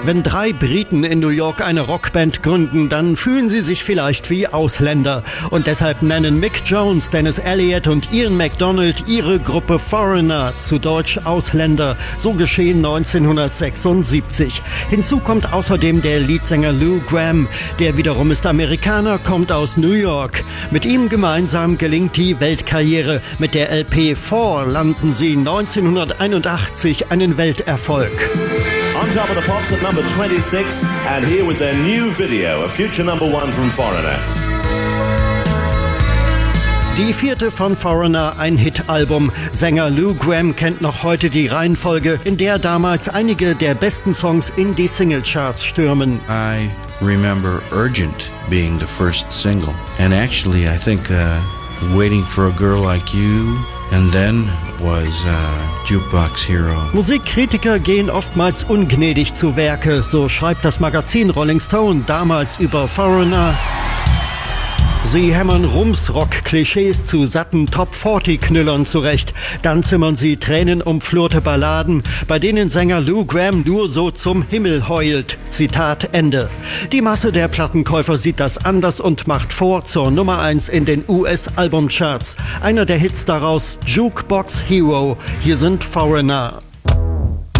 Wenn 3 Briten in New York eine Rockband gründen, dann fühlen sie sich vielleicht wie Ausländer. Und deshalb nennen Mick Jones, Dennis Elliott und Ian MacDonald ihre Gruppe Foreigner, zu Deutsch Ausländer. So geschehen 1976. Hinzu kommt außerdem der Leadsänger Lou Gramm. Der wiederum ist Amerikaner, kommt aus New York. Mit ihm gemeinsam gelingt die Weltkarriere. Mit der LP 4 landen sie 1981 einen Welterfolg. On Top of the Pops at number 26, and here with their new video, a future number 1 from Foreigner. Die 4. von Foreigner, ein Hit-Album. Sänger Lou Gramm kennt noch heute die Reihenfolge, in der damals einige der besten Songs in die Singlecharts stürmen. I remember Urgent being the first single. And actually, I think Waiting for a Girl Like You and then was Jukebox Hero. Musikkritiker gehen oftmals ungnädig zu Werke, so schreibt das Magazin Rolling Stone damals über Foreigner. Sie hämmern Rums-Rock-Klischees zu satten Top-40-Knüllern zurecht. Dann zimmern sie tränenumflorte Balladen, bei denen Sänger Lou Gramm nur so zum Himmel heult. Zitat Ende. Die Masse der Plattenkäufer sieht das anders und macht vor zur Nummer 1 in den US-Albumcharts. Einer der Hits daraus, Jukebox Hero. Hier sind Foreigner.